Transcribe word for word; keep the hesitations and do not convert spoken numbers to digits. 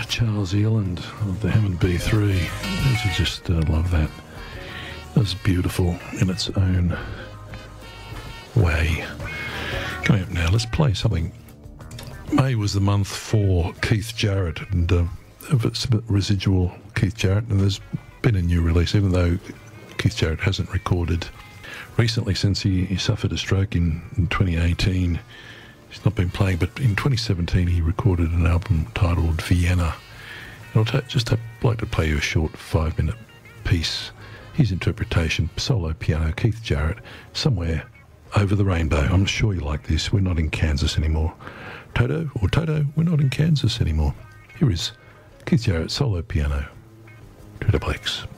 Charles Eland of the Hammond B three. I just uh, love that. It was beautiful in its own way. Coming up now, let's play something. May was the month for Keith Jarrett, and uh, it's a bit residual Keith Jarrett, and there's been a new release, even though Keith Jarrett hasn't recorded recently since he, he suffered a stroke in, in twenty eighteen. He's not been playing, but in twenty seventeen he recorded an album titled Vienna. And I'll ta- just have, like to play you a short five-minute piece. His interpretation, solo piano, Keith Jarrett, Somewhere Over the Rainbow. I'm sure you like this. We're not in Kansas anymore. Toto, or Toto, we're not in Kansas anymore. Here is Keith Jarrett, solo piano, to the Blacks.